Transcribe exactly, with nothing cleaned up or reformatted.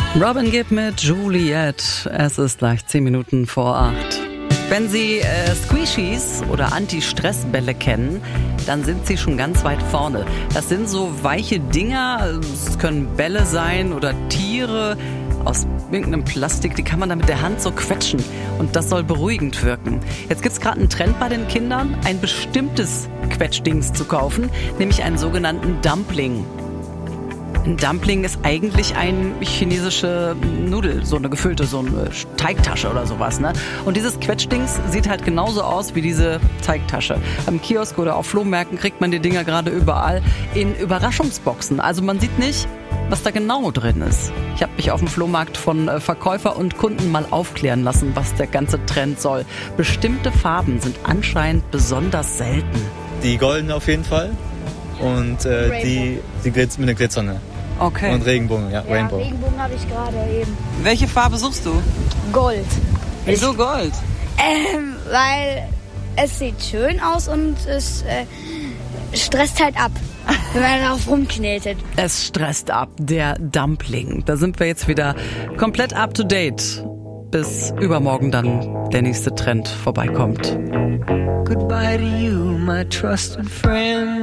Robin Gibb mit Juliette. Es ist gleich zehn Minuten vor acht. Wenn Sie äh, Squishies oder Anti-Stress-Bälle kennen, dann sind sie schon ganz weit vorne. Das sind so weiche Dinger, es können Bälle sein oder Tiere aus irgendeinem Plastik, die kann man dann mit der Hand so quetschen und das soll beruhigend wirken. Jetzt gibt es gerade einen Trend bei den Kindern, ein bestimmtes Quetschdings zu kaufen, nämlich einen sogenannten Dumpling. Ein Dumpling ist eigentlich eine chinesische Nudel, so eine gefüllte, so eine Teigtasche oder sowas, ne? Und dieses Quetschdings sieht halt genauso aus wie diese Teigtasche. Am Kiosk oder auf Flohmärkten kriegt man die Dinger gerade überall in Überraschungsboxen. Also man sieht nicht, was da genau drin ist. Ich habe mich auf dem Flohmarkt von Verkäufer und Kunden mal aufklären lassen, was der ganze Trend soll. Bestimmte Farben sind anscheinend besonders selten. Die golden auf jeden Fall. Und äh, die, die Glitz, mit der Glitzernde. Okay. Und Regenbogen, ja, Ja, Rainbow. Regenbogen habe ich gerade eben. Welche Farbe suchst du? Gold. Wieso Gold? Ähm, weil es sieht schön aus und es äh, stresst halt ab, wenn man darauf rumknetet. Es stresst ab, der Dumpling. Da sind wir jetzt wieder komplett up to date. Bis übermorgen dann der nächste Trend vorbeikommt. Goodbye to you, my trusted friend.